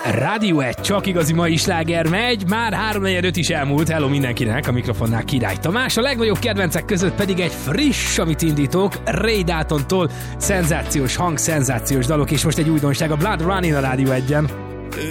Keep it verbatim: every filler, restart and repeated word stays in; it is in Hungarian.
Rádió egy, csak igazi mai sláger megy, már háromnegyed is elmúlt, hello mindenkinek, a mikrofonnál Király Tamás, a legnagyobb kedvencek között pedig egy friss, amit indítok, Ray Daltontól, szenzációs hang, szenzációs dalok, és most egy újdonság, a Blood Running a Rádió egyen.